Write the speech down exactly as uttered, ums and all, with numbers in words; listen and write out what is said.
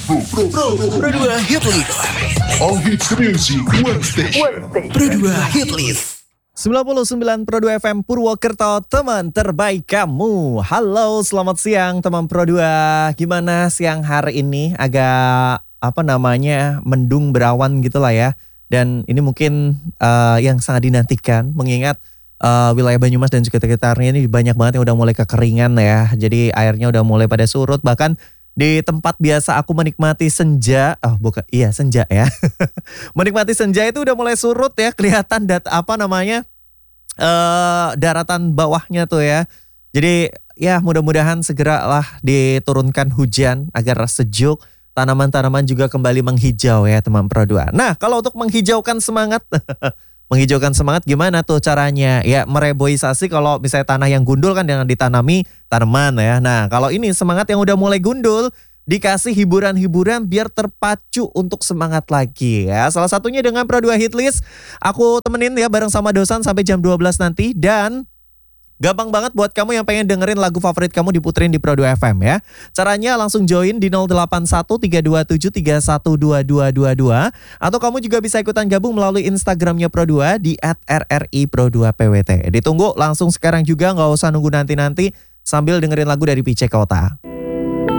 Pro, Pro, Pro dua Hit List. All hits music, one station. Pro dua Hit List. sembilan puluh sembilan Pro dua F M Purwokerto, teman terbaik kamu. Halo, selamat siang teman Pro dua. Gimana siang hari ini? Agak apa namanya mendung berawan gitulah ya. Dan ini mungkin uh, yang sangat dinantikan mengingat uh, wilayah Banyumas dan juga sekitarnya ini banyak banget yang udah mulai kekeringan ya. Jadi airnya udah mulai pada surut, bahkan di tempat biasa aku menikmati senja, oh bukan, iya senja ya. Menikmati senja itu udah mulai surut ya, kelihatan dat apa namanya uh, daratan bawahnya tuh ya. Jadi ya mudah-mudahan segeralah diturunkan hujan agar sejuk, tanaman-tanaman juga kembali menghijau ya teman Pro dua. Nah kalau untuk menghijaukan semangat, menghijaukan semangat gimana tuh caranya? Ya mereboisasi, kalau misalnya tanah yang gundul kan jangan ditanami tanaman ya. Nah kalau ini semangat yang udah mulai gundul, dikasih hiburan-hiburan biar terpacu untuk semangat lagi ya. Salah satunya dengan Pro dua Hit List. Aku temenin ya bareng sama Dosan sampai jam dua belas nanti. Dan gampang banget buat kamu yang pengen dengerin lagu favorit kamu diputerin di Pro dua F M ya. Caranya langsung join di nol delapan satu tiga dua tujuh tiga satu dua dua dua dua. Atau kamu juga bisa ikutan gabung melalui Instagramnya Pro dua di at r r i pro dua p w t. Ditunggu langsung sekarang juga, gak usah nunggu nanti-nanti, sambil dengerin lagu dari P C Kota.